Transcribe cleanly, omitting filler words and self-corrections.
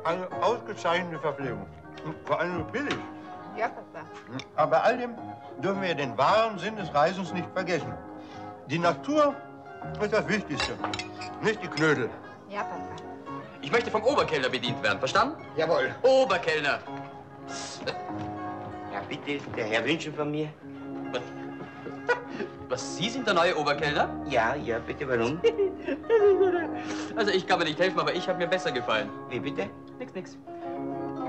eine ausgezeichnete Verpflegung. Vor allem billig. Ja, Papa. Aber bei all dem dürfen wir den wahren Sinn des Reisens nicht vergessen. Die Natur ist das Wichtigste, nicht die Knödel. Ja, Papa. Ich möchte vom Oberkellner bedient werden, verstanden? Jawohl. Oberkellner. Ja, bitte, der Herr wünscht von mir. Was, Sie sind der neue Oberkellner? Ja, bitte, warum? Also ich kann mir nicht helfen, aber ich habe mir besser gefallen. Wie bitte? Nix.